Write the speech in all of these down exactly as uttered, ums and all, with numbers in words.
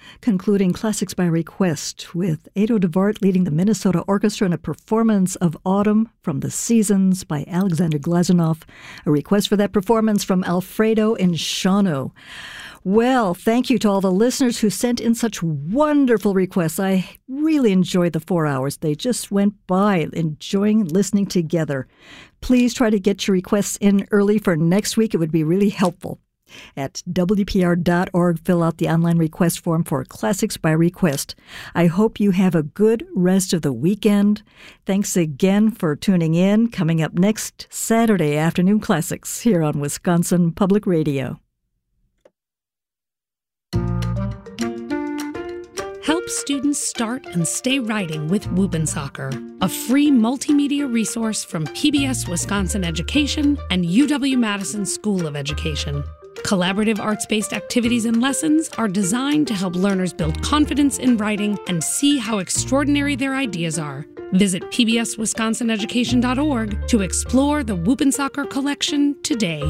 concluding Classics by Request with Ado DeVart leading the Minnesota Orchestra in a performance of Autumn from the Seasons by Alexander Glazunov. A request for that performance from Alfredo in Shawano. Well, thank you to all the listeners who sent in such wonderful requests. I really enjoyed the four hours. They just went by, enjoying listening together. Please try to get your requests in early for next week. It would be really helpful. At W P R dot org, fill out the online request form for Classics by Request. I hope you have a good rest of the weekend. Thanks again for tuning in. Coming up next Saturday, Afternoon Classics here on Wisconsin Public Radio. Help students start and stay writing with Whoop'N' a free multimedia resource from P B S Wisconsin Education and U W-Madison School of Education. Collaborative arts-based activities and lessons are designed to help learners build confidence in writing and see how extraordinary their ideas are. Visit P B S Wisconsin Education dot org to explore the Whoop'N' collection today.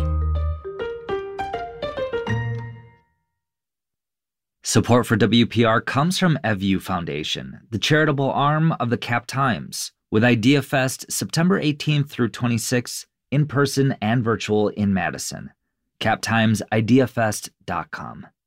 Support for W P R comes from E V U Foundation, the charitable arm of the Cap Times, with IdeaFest September eighteenth through twenty-sixth, in person and virtual in Madison. cap times idea fest dot com.